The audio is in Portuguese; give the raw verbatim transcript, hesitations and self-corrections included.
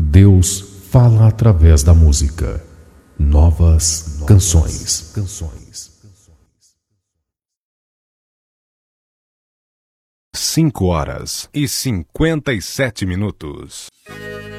Deus fala através da música. Novas, Novas canções. canções. Cinco horas e cinquenta e sete minutos.